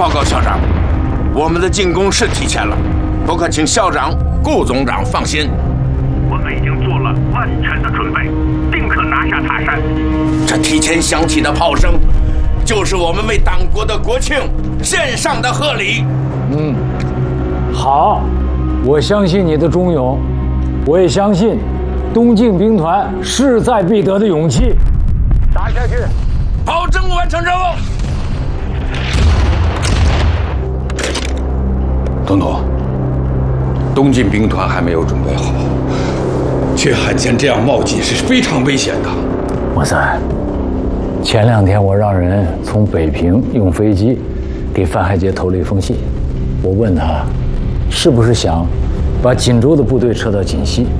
报告校长，我们的进攻是提前了，不过请校长、顾总长放心， 我们已经做了万全的准备，定可拿下塔山。 这提前响起的炮声，就是我们为党国的国庆献上的贺礼。 好，我相信你的忠勇，我也相信东进兵团势在必得的勇气。打下去， 保证完成任务。 东东，东进兵团还没有准备好，阙汉奸这样冒进是非常危险的。 莫三，前2天我让人从北平用飞机给范海杰投了一封信，我问他是不是想把锦州的部队撤到锦西。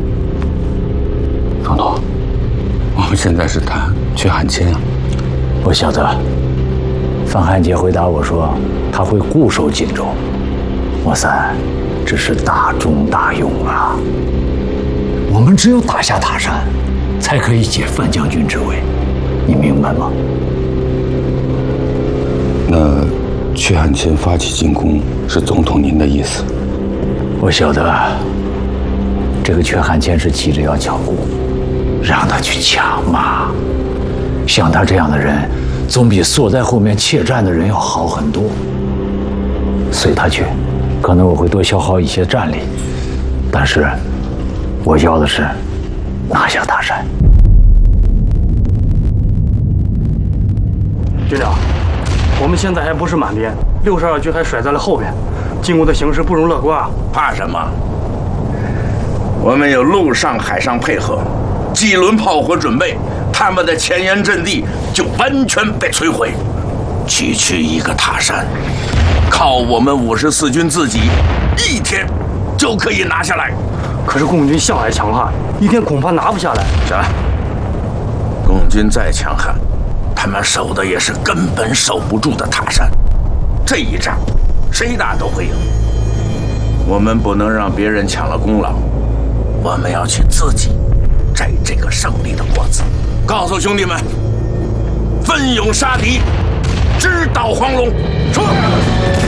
东东，我们现在是谈阙汉奸啊。 我晓得，范汉杰回答我说他会固守锦州。莫三，这是大忠大勇啊！我们只有打下塔山，才可以解范将军之围，你明白吗？ 那阙汉奸发起进攻是总统您的意思？ 我晓得，这个阙汉奸是急着要剿共，让他去抢嘛。像他这样的人，总比缩在后面怯战的人要好很多。随他去，可能我会多消耗一些战力，但是我要的是拿下塔山。 军长，我们现在还不是满编，62军还甩在了后边，进攻的形势不容乐观啊！ 怕什么？我们有陆上、海上配合，几轮炮火准备，他们的前沿阵地就完全被摧毁。区区一个塔山，靠我们54军自己1天就可以拿下来。 可是共军向来强悍，1天恐怕拿不下来。 是啊，共军再强悍，他们守的也是根本守不住的塔山。这一仗，谁打都会赢。我们不能让别人抢了功劳，我们要去自己摘这个胜利的果子。告诉兄弟们，奋勇杀敌，直捣黄龙，出！